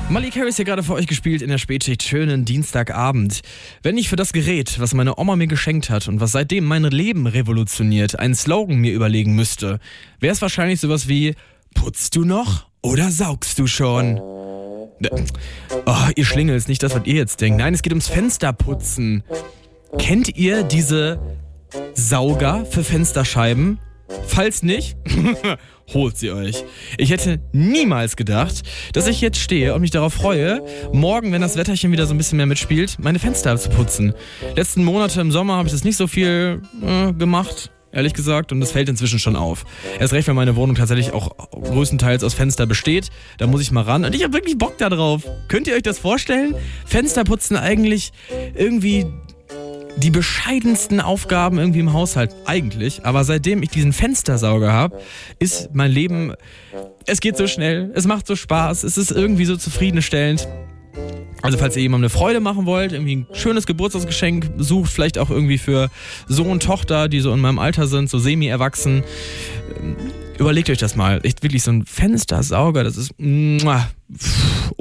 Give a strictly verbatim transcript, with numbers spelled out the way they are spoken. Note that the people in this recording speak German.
Molly Carey ist hier gerade für euch gespielt in der Spätschicht. Schönen Dienstagabend. Wenn ich für das Gerät, was meine Oma mir geschenkt hat und was seitdem mein Leben revolutioniert, einen Slogan mir überlegen müsste, wäre es wahrscheinlich sowas wie: Putzt du noch oder saugst du schon? Oh, ihr Schlingel, ist nicht das, was ihr jetzt denkt. Nein, es geht ums Fensterputzen. Kennt ihr diese Sauger für Fensterscheiben? Falls nicht, holt sie euch. Ich hätte niemals gedacht, dass ich jetzt stehe und mich darauf freue, morgen, wenn das Wetterchen wieder so ein bisschen mehr mitspielt, meine Fenster zu putzen. Letzten Monate im Sommer habe ich das nicht so viel äh, gemacht, ehrlich gesagt, und das fällt inzwischen schon auf. Erst recht, wenn meine Wohnung tatsächlich auch größtenteils aus Fenster besteht, da muss ich mal ran und ich habe wirklich Bock da drauf. Könnt ihr euch das vorstellen? Fensterputzen eigentlich irgendwie die bescheidensten Aufgaben irgendwie im Haushalt, eigentlich. Aber seitdem ich diesen Fenstersauger habe, ist mein Leben, es geht so schnell, es macht so Spaß, es ist irgendwie so zufriedenstellend. Also falls ihr jemandem eine Freude machen wollt, irgendwie ein schönes Geburtstagsgeschenk sucht, vielleicht auch irgendwie für Sohn und Tochter, die so in meinem Alter sind, so semi-erwachsen, überlegt euch das mal. Echt wirklich so ein Fenstersauger, das ist muah,